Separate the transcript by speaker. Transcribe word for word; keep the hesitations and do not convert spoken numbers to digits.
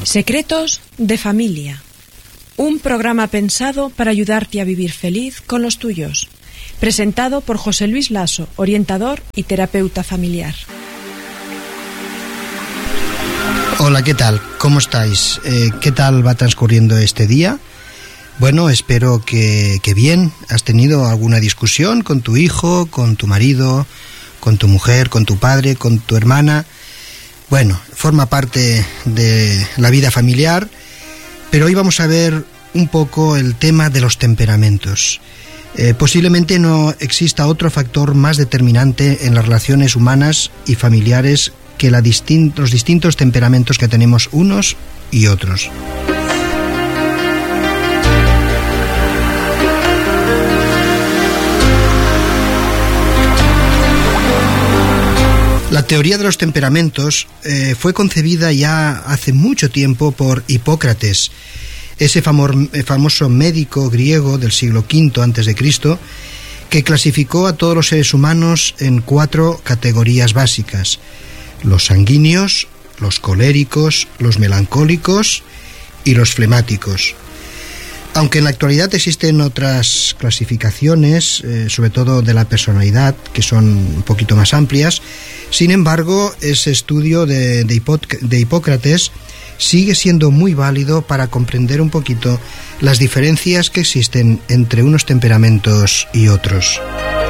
Speaker 1: Secretos de familia. Un programa pensado para ayudarte a vivir feliz con los tuyos. Presentado por José Luis Lasso, orientador y terapeuta familiar.
Speaker 2: Hola, ¿qué tal? ¿Cómo estáis? Eh, ¿Qué tal va transcurriendo este día? Bueno, espero que, que bien. ¿Has tenido alguna discusión con tu hijo, con tu marido, con tu mujer, con tu padre, con tu hermana? Bueno, forma parte de la vida familiar, pero hoy vamos a ver un poco el tema de los temperamentos. Eh, posiblemente no exista otro factor más determinante en las relaciones humanas y familiares que la distin- los distintos temperamentos que tenemos unos y otros. La teoría de los temperamentos eh, fue concebida ya hace mucho tiempo por Hipócrates, ese famo- famoso médico griego del siglo quinto antes de Cristo, que clasificó a todos los seres humanos en cuatro categorías básicas: los sanguíneos, los coléricos, los melancólicos y los flemáticos. Aunque en la actualidad existen otras clasificaciones, eh, sobre todo de la personalidad, que son un poquito más amplias, sin embargo, ese estudio de, de, Hipó- de Hipócrates sigue siendo muy válido para comprender un poquito las diferencias que existen entre unos temperamentos y otros.